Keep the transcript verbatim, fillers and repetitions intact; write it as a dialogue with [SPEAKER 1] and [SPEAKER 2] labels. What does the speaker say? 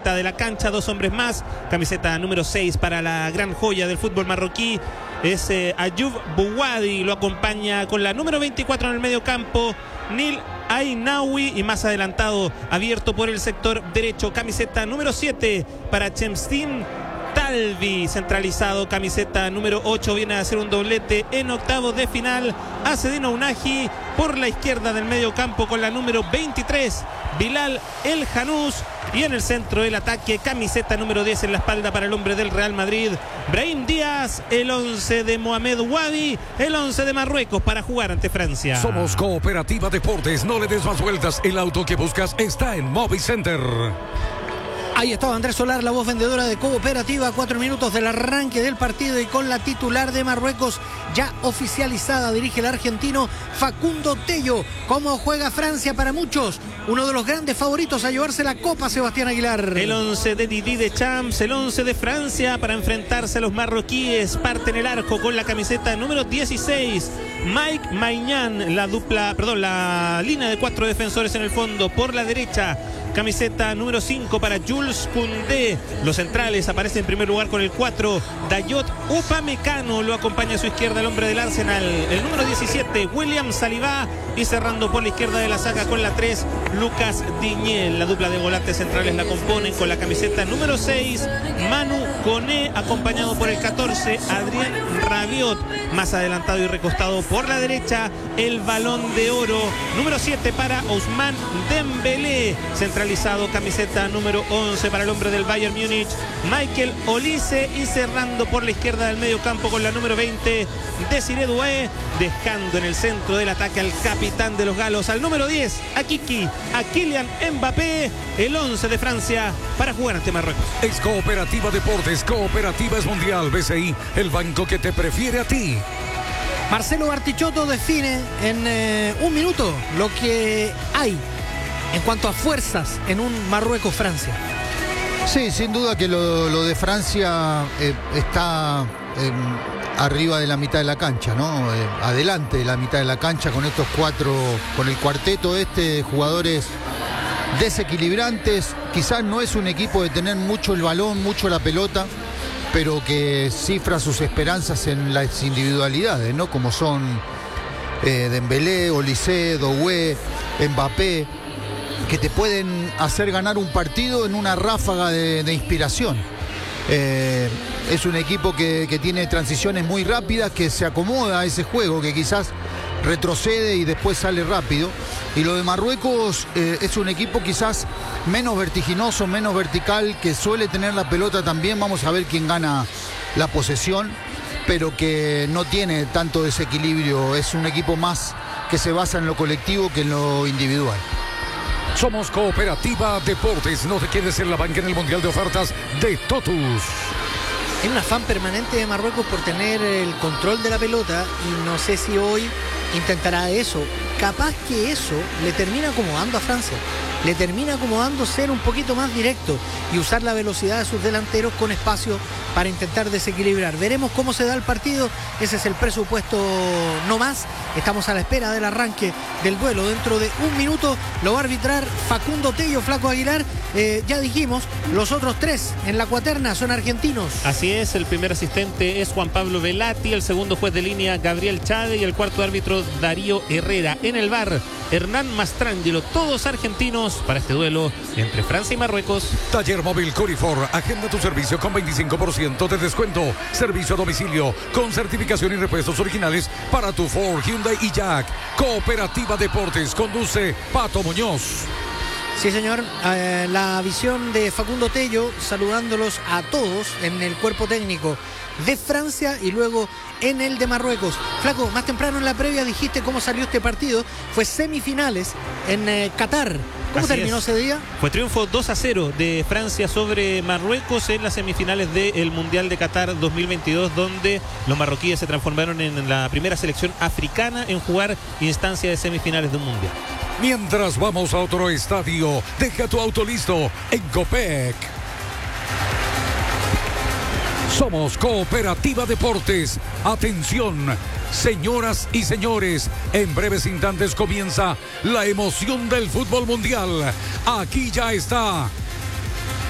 [SPEAKER 1] mitad de la cancha, dos hombres más. Camiseta número seis para la gran joya del fútbol marroquí. Es eh, Ayoub Bouwadi, lo acompaña con la número veinticuatro en el medio campo, Nil Ainaoui, y más adelantado, abierto por el sector derecho, camiseta número siete para Chemstin Talvi, centralizado, camiseta número ocho, viene a hacer un doblete en octavos de final. Acedino Unahi por la izquierda del medio campo con la número veintitrés, Bilal El Janús, y en el centro del ataque, camiseta número diez en la espalda para el hombre del Real Madrid, Brahim Díaz, el once de Mohamed Wadi, el once de Marruecos para jugar ante Francia.
[SPEAKER 2] Somos Cooperativa Deportes, no le des más vueltas, el auto que buscas está en Movi Center.
[SPEAKER 3] Ahí estaba Andrés Solar, la voz vendedora de Cooperativa, cuatro minutos del arranque del partido y con la titular de Marruecos ya oficializada. Dirige el argentino Facundo Tello. ¿Cómo juega Francia? Para muchos, uno de los grandes favoritos a llevarse la Copa, Sebastián Aguilar.
[SPEAKER 1] El once de Didier Deschamps, el once de Francia para enfrentarse a los marroquíes. Parte en el arco con la camiseta número dieciséis, Mike Maignan, la dupla, perdón, la línea de cuatro defensores en el fondo. Por la derecha, camiseta número cinco para Jules Koundé. Los centrales aparecen en primer lugar con el cuatro, Dayot Upamecano. Lo acompaña a su izquierda el hombre del Arsenal, el número diecisiete, William Saliba. Y cerrando por la izquierda de la saga con la tres, Lucas Digne. La dupla de volantes centrales la componen con la camiseta número seis, Manu Koné, acompañado por el catorce, Adrien Rabiot. Más adelantado y recostado por la derecha, el Balón de Oro número siete para Ousmane Dembélé. Centralizado, camiseta número once para el hombre del Bayern Múnich, Michael Olise. Y cerrando por la izquierda del medio campo con la número veinte, Desiré Doué, dejando en el centro del ataque al capitán de los galos, al número diez, a Kiki, a Kylian Mbappé. El once de Francia para jugar ante Marruecos.
[SPEAKER 2] Es Cooperativa Deportes, Cooperativa es Mundial, B C I, el banco que te prefiere a ti.
[SPEAKER 3] Marcelo Bartichotto define en eh, un minuto lo que hay en cuanto a fuerzas en un Marruecos-Francia.
[SPEAKER 4] Sí, sin duda que lo, lo de Francia eh, está eh, arriba de la mitad de la cancha, ¿no? Eh, adelante de la mitad de la cancha con estos cuatro, con el cuarteto este de jugadores desequilibrantes. Quizás no es un equipo de tener mucho el balón, mucho la pelota, pero que cifra sus esperanzas en las individualidades, ¿no? Como son eh, Dembélé, Olise, Doué, Mbappé, que te pueden hacer ganar un partido en una ráfaga de, de inspiración. Eh, es un equipo que, que tiene transiciones muy rápidas, que se acomoda a ese juego, que quizás retrocede y después sale rápido. Y lo de Marruecos eh, es un equipo quizás menos vertiginoso, menos vertical, que suele tener la pelota también. Vamos a ver quién gana la posesión, pero que no tiene tanto desequilibrio. Es un equipo más que se basa en lo colectivo que en lo individual.
[SPEAKER 2] Somos Cooperativa Deportes, no te quedes en la banca en el Mundial de Ofertas de Totus.
[SPEAKER 3] Hay un afán permanente de Marruecos por tener el control de la pelota y no sé si hoy intentará eso. Capaz que eso le termina acomodando a Francia, le termina acomodando ser un poquito más directo y usar la velocidad de sus delanteros con espacio para intentar desequilibrar. Veremos cómo se da el partido, ese es el presupuesto no más. Estamos a la espera del arranque del duelo. Dentro de un minuto lo va a arbitrar Facundo Tello, Flaco Aguilar. Eh, ya dijimos, los otros tres en la cuaterna son argentinos.
[SPEAKER 1] Así es, el primer asistente es Juan Pablo Velati, el segundo juez de línea Gabriel Chade y el cuarto árbitro Darío Herrera. En el V A R, Hernán Mastrangelo, todos argentinos para este duelo entre Francia y Marruecos.
[SPEAKER 2] Taller Móvil Corifor, agenda tu servicio con veinticinco por ciento de descuento. Servicio a domicilio con certificación y repuestos originales para tu Ford, Hyundai y Jack. Cooperativa Deportes, conduce Pato Muñoz.
[SPEAKER 3] Sí, señor, eh, la visión de Facundo Tello saludándolos a todos en el cuerpo técnico de Francia y luego en el de Marruecos. Flaco, más temprano en la previa dijiste cómo salió este partido. Fue semifinales en eh, Qatar. ¿Cómo
[SPEAKER 1] Así
[SPEAKER 3] terminó
[SPEAKER 1] es.
[SPEAKER 3] ese día?
[SPEAKER 1] Fue triunfo dos a cero de Francia sobre Marruecos en las semifinales del Mundial de Qatar dos mil veintidós, donde los marroquíes se transformaron en la primera selección africana en jugar instancia de semifinales de un Mundial.
[SPEAKER 2] Mientras vamos a otro estadio, deja tu auto listo en Copec. Somos Cooperativa Deportes. Atención, señoras y señores, en breves instantes comienza la emoción del fútbol mundial. Aquí ya está